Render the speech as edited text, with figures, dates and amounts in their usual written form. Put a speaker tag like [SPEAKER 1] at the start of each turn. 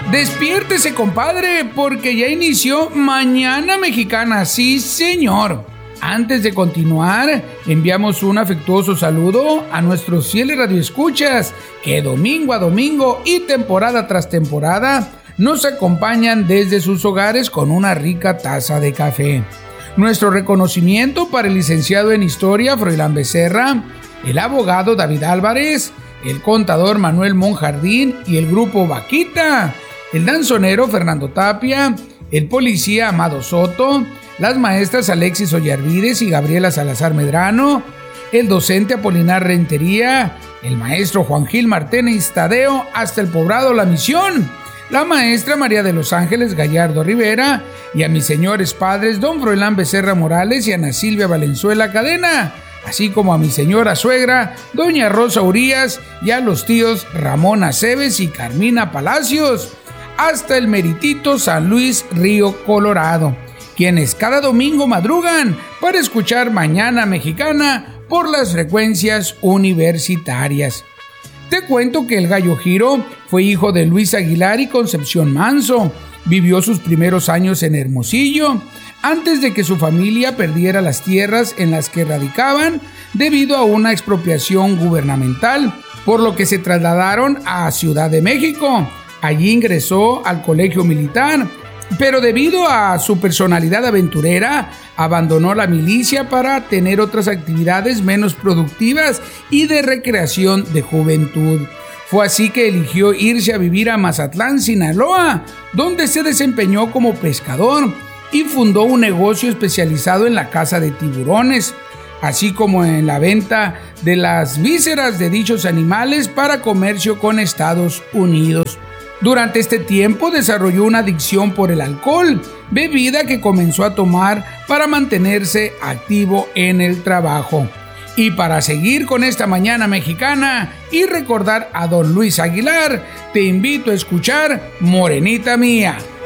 [SPEAKER 1] Despiértese, compadre, porque ya inició Mañana Mexicana, sí señor. Antes de continuar, enviamos un afectuoso saludo a nuestros fieles radioescuchas que domingo a domingo y temporada tras temporada nos acompañan desde sus hogares con una rica taza de café. Nuestro reconocimiento para el licenciado en Historia Froilán Becerra, el abogado David Álvarez, el contador Manuel Monjardín y el grupo Vaquita, el danzonero Fernando Tapia, el policía Amado Soto, las maestras Alexis Ollarvides y Gabriela Salazar Medrano, el docente Apolinar Rentería, el maestro Juan Gil Martínez Tadeo hasta el poblado La Misión, la maestra María de los Ángeles Gallardo Rivera y a mis señores padres don Froilán Becerra Morales y Ana Silvia Valenzuela Cadena, así como a mi señora suegra doña Rosa Urías y a los tíos Ramón Aceves y Carmina Palacios, hasta el meritito San Luis Río Colorado, quienes cada domingo madrugan para escuchar Mañana Mexicana por las frecuencias universitarias. Te cuento que el Gallo Giro fue hijo de Luis Aguilar y Concepción Manso. Vivió sus primeros años en Hermosillo, antes de que su familia perdiera las tierras en las que radicaban debido a una expropiación gubernamental, por lo que se trasladaron a Ciudad de México. Allí ingresó al colegio militar, pero debido a su personalidad aventurera, abandonó la milicia para tener otras actividades menos productivas y de recreación de juventud. Fue así que eligió irse a vivir a Mazatlán, Sinaloa, donde se desempeñó como pescador y fundó un negocio especializado en la caza de tiburones, así como en la venta de las vísceras de dichos animales para comercio con Estados Unidos. Durante este tiempo desarrolló una adicción por el alcohol, bebida que comenzó a tomar para mantenerse activo en el trabajo. Y para seguir con esta Mañana Mexicana y recordar a don Luis Aguilar, te invito a escuchar Morenita Mía.